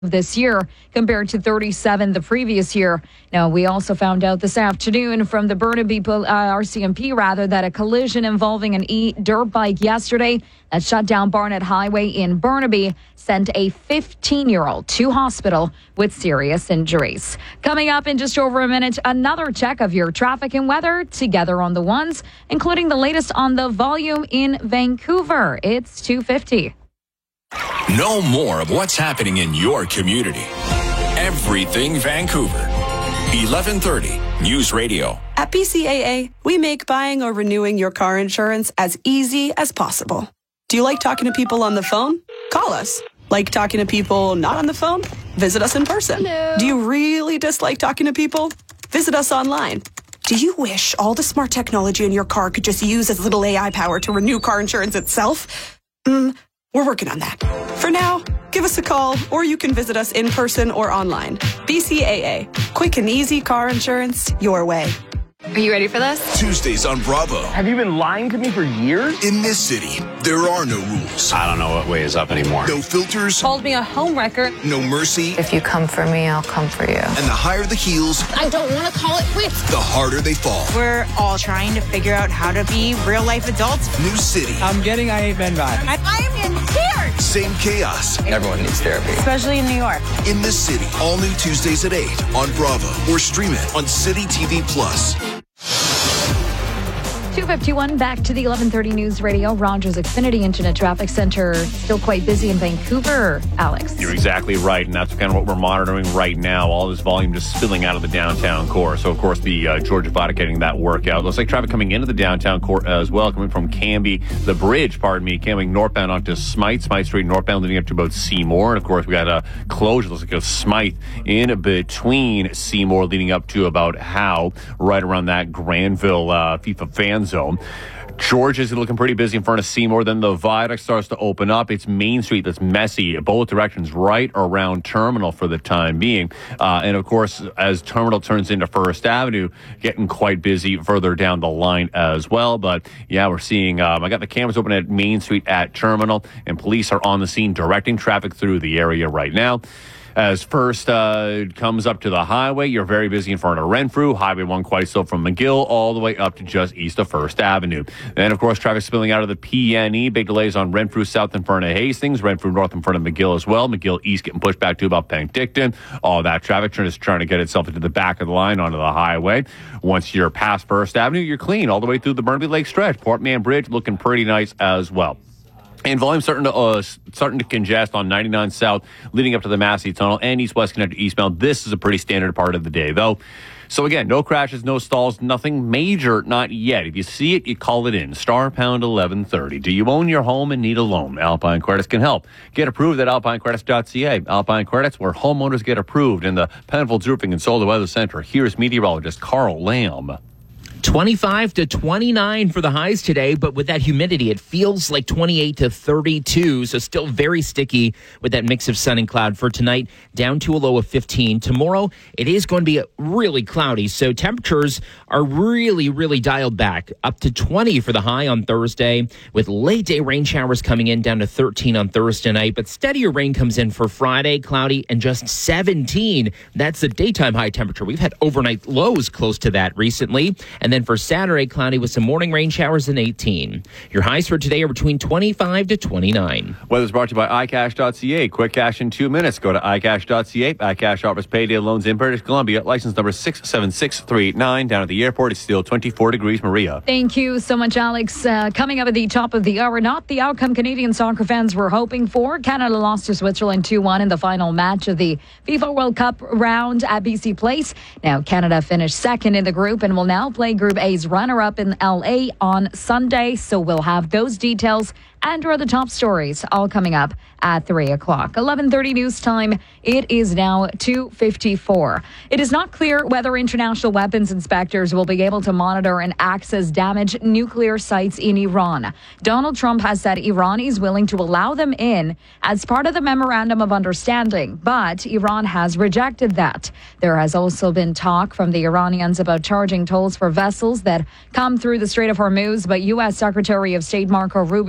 this year compared to 37 the previous year. Now, we also found out this afternoon from the Burnaby RCMP that a collision involving an dirt bike yesterday that shut down Barnett Highway in Burnaby sent a 15-year-old to hospital with serious injuries. Coming up in just over a minute, another check of your traffic and weather together on the ones, including the latest on the volume in Vancouver. It's 2:50. Know more of what's happening in your community. Everything Vancouver. 1130 News Radio. At BCAA, we make buying or renewing your car insurance as easy as possible. Do you like talking to people on the phone? Call us. Like talking to people not on the phone? Visit us in person. Hello. Do you really dislike talking to people? Visit us online. Do you wish all the smart technology in your car could just use as little AI power to renew car insurance itself? We're working on that. For now, give us a call, or you can visit us in person or online. BCAA. Quick and easy car insurance your way. Are you ready for this? Tuesdays on Bravo. Have you been lying to me for years? In this city, there are no rules. I don't know what way is up anymore. No filters. Called me a homewrecker. No mercy. If you come for me, I'll come for you. And the higher the heels, I don't want to call it quits. the harder they fall. We're all trying to figure out how to be real-life adults. New city. I'm getting I Hate Men vibe. I'm in tears! Same chaos. Everyone needs therapy. Especially in New York. In this city. All new Tuesdays at 8 on Bravo. Or stream it on City TV Plus. 2:51, back to the 1130 News Radio. Rogers Xfinity Internet Traffic Center still quite busy in Vancouver, Alex. You're exactly right, and that's kind of what we're monitoring right now. All this volume just spilling out of the downtown core. So, of course, the Georgia Viaduct getting that workout. Looks like traffic coming into the downtown core as well, coming from the bridge, coming northbound onto Smythe Street northbound, leading up to about Seymour. And, of course, we got a closure, looks like a Smythe in between Seymour, leading up to about Howe, right around that Granville FIFA fan zone. George is looking pretty busy in front of Seymour. Then the viaduct starts to open up. It's Main Street that's messy, both directions, right around Terminal for the time being. And, of course, as Terminal turns into First Avenue, getting quite busy further down the line as well. But, yeah, we're seeing, I got the cameras open at Main Street at Terminal, and police are on the scene directing traffic through the area right now. As First comes up to the highway, you're very busy in front of Renfrew. Highway 1 quite so from McGill all the way up to just east of First Avenue. Then, of course, traffic spilling out of the PNE. Big delays on Renfrew South in front of Hastings. Renfrew North in front of McGill as well. McGill East getting pushed back to about Penticton. All that traffic just trying to get itself into the back of the line onto the highway. Once you're past First Avenue, you're clean all the way through the Burnaby Lake stretch. Port Mann Bridge looking pretty nice as well. And volume starting to congest on 99 South, leading up to the Massey Tunnel and East-West Connector eastbound. This is a pretty standard part of the day, though. So again, no crashes, no stalls, nothing major, not yet. If you see it, you call it in. Star pound 1130. Do you own your home and need a loan? Alpine Credits can help. Get approved at alpinecredits.ca. Alpine Credits, where homeowners get approved in the Penfolds Roofing and Solar Weather Center. Here's meteorologist Carl Lamb. 25 to 29 for the highs today, but with that humidity, it feels like 28 to 32, so still very sticky with that mix of sun and cloud. For tonight, down to a low of 15. Tomorrow, it is going to be really cloudy, so temperatures are really dialed back. Up to 20 for the high on Thursday, with late-day rain showers coming in, down to 13 on Thursday night, but steadier rain comes in for Friday, cloudy, and just 17. That's the daytime high temperature. We've had overnight lows close to that recently, and then for Saturday, cloudy with some morning rain showers and 18. Your highs for today are between 25 to 29. Weather's brought to you by iCash.ca. Quick cash in 2 minutes. Go to iCash.ca. iCash offers payday loans in British Columbia. License number 676389. Down at the airport, it's still 24 degrees. Maria. Thank you so much, Alex. Coming up at the top of the hour, not the outcome Canadian soccer fans were hoping for. Canada lost to Switzerland 2-1 in the final match of the FIFA World Cup round at BC Place. Now, Canada finished second in the group and will now play Group A's runner-up in LA on Sunday. So we'll have those details and or the top stories all coming up at 3 o'clock. 11:30 news time. It is now 2:54. It is not clear whether international weapons inspectors will be able to monitor and access damaged nuclear sites in Iran. Donald Trump has said Iran is willing to allow them in as part of the Memorandum of Understanding, but Iran has rejected that. There has also been talk from the Iranians about charging tolls for vessels that come through the Strait of Hormuz, but U.S. Secretary of State Marco Rubio says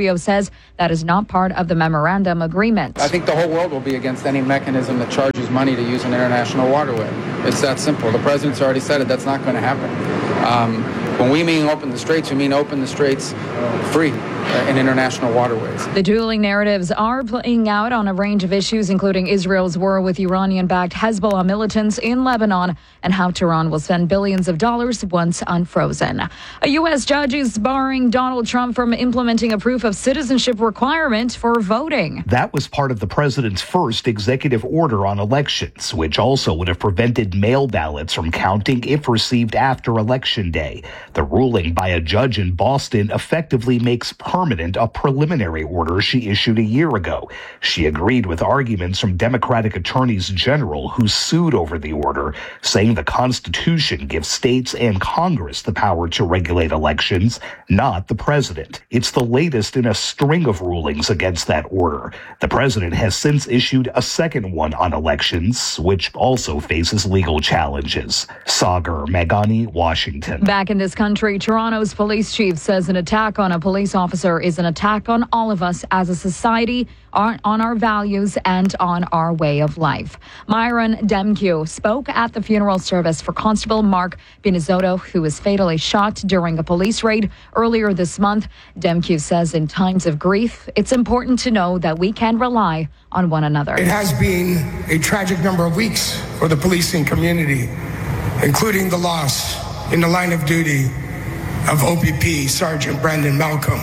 says that is not part of the memorandum agreement. I think the whole world will be against any mechanism that charges money to use an international waterway. It's that simple. The president's already said it. That's not going to happen. When we mean open the straits, we mean open the straits free in international waterways. The dueling narratives are playing out on a range of issues, including Israel's war with Iranian-backed Hezbollah militants in Lebanon and how Tehran will spend billions of dollars once unfrozen. A U.S. judge is barring Donald Trump from implementing a proof of citizenship requirement for voting. That was part of the president's first executive order on elections, which also would have prevented mail ballots from counting if received after Election Day. The ruling by a judge in Boston effectively makes permanent a preliminary order she issued a year ago. She agreed with arguments from Democratic attorneys general who sued over the order, saying the Constitution gives states and Congress the power to regulate elections, not the president. It's the latest in a string of rulings against that order. The president has since issued a second one on elections, which also faces legal challenges. Sagar Meghani, Washington. Back in this country, Toronto's police chief says an attack on a police officer is an attack on all of us as a society, on our values, and on our way of life. Myron Demkew spoke at the funeral service for Constable Mark Binizotto, who was fatally shot during a police raid earlier this month. Demkew says in times of grief, it's important to know that we can rely on one another. It has been a tragic number of weeks for the policing community, including the loss in the line of duty of OPP Sergeant Brandon Malcolm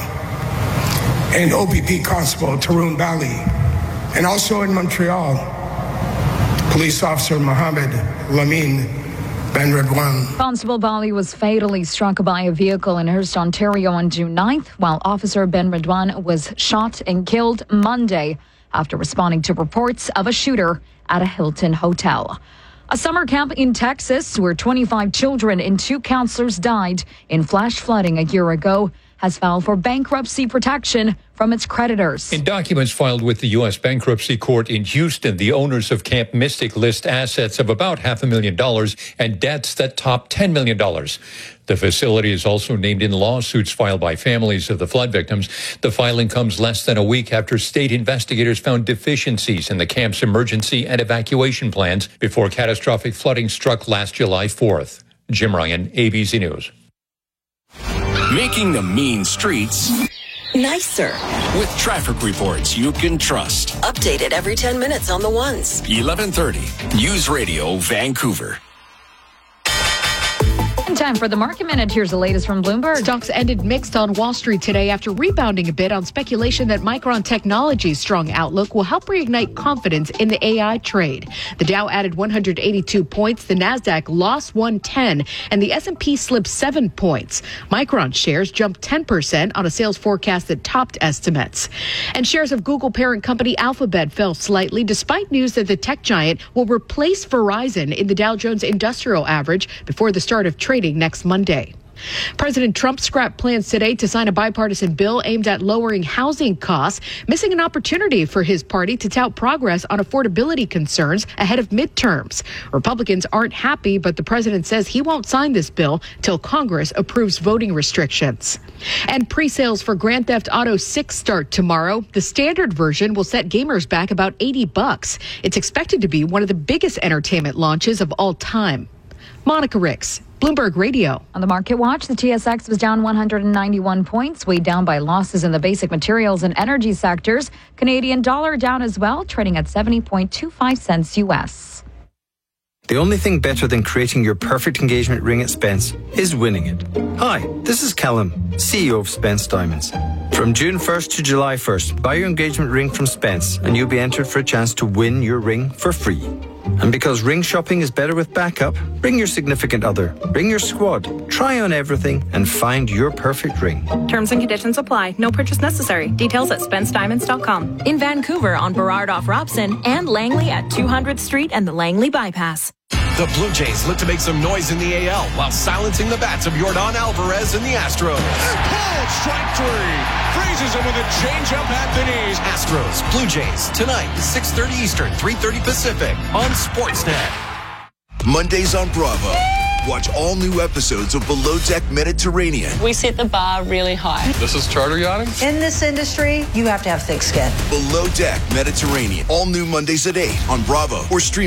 and OPP Constable Tarun Bali, and also in Montreal, Police Officer Mohamed Lamine Ben Redouane. Constable Bali was fatally struck by a vehicle in Hearst, Ontario on June 9th, while Officer Ben Redouane was shot and killed Monday after responding to reports of a shooter at a Hilton hotel. A summer camp in Texas where 25 children and 2 counselors died in flash flooding a year ago has filed for bankruptcy protection from its creditors. In documents filed with the U.S. Bankruptcy Court in Houston, the owners of Camp Mystic list assets of about $500,000 and debts that top $10 million. The facility is also named in lawsuits filed by families of the flood victims. The filing comes less than a week after state investigators found deficiencies in the camp's emergency and evacuation plans before catastrophic flooding struck last July 4th. Jim Ryan, ABC News. Making the mean streets nicer with traffic reports you can trust. Updated every 10 minutes on the ones. 11:30 News Radio Vancouver. Time for the Market Minute. Here's the latest from Bloomberg. Stocks ended mixed on Wall Street today after rebounding a bit on speculation that Micron Technology's strong outlook will help reignite confidence in the AI trade. The Dow added 182 points, the Nasdaq lost 110, and the S&P slipped 7 points. Micron shares jumped 10% on a sales forecast that topped estimates. And shares of Google parent company Alphabet fell slightly despite news that the tech giant will replace Verizon in the Dow Jones Industrial Average before the start of trading next Monday. President Trump scrapped plans today to sign a bipartisan bill aimed at lowering housing costs, missing an opportunity for his party to tout progress on affordability concerns ahead of midterms. Republicans aren't happy, but the president says he won't sign this bill till Congress approves voting restrictions. And pre-sales for Grand Theft Auto 6 start tomorrow. The standard version will set gamers back about $80. It's expected to be one of the biggest entertainment launches of all time. Monica Ricks, Bloomberg Radio. On the Market Watch, the TSX was down 191 points, weighed down by losses in the basic materials and energy sectors. Canadian dollar down as well, trading at 70.25 cents U.S. The only thing better than creating your perfect engagement ring at Spence is winning it. Hi, this is Callum, CEO of Spence Diamonds. From June 1st to July 1st, buy your engagement ring from Spence and you'll be entered for a chance to win your ring for free. And because ring shopping is better with backup, bring your significant other, bring your squad, try on everything and find your perfect ring. Terms and conditions apply. No purchase necessary. Details at SpenceDiamonds.com. In Vancouver on Burrard off Robson and Langley at 200th Street and the Langley Bypass. The Blue Jays look to make some noise in the AL while silencing the bats of Yordan Alvarez and the Astros. Pulled, strike three. Freezes him with a changeup at the knees. Astros, Blue Jays, tonight, 6:30 Eastern, 3:30 Pacific on Sportsnet. Mondays on Bravo. Watch all new episodes of Below Deck Mediterranean. We set the bar really high. This is charter yachting? In this industry, you have to have thick skin. Below Deck Mediterranean. All new Mondays at 8 on Bravo or stream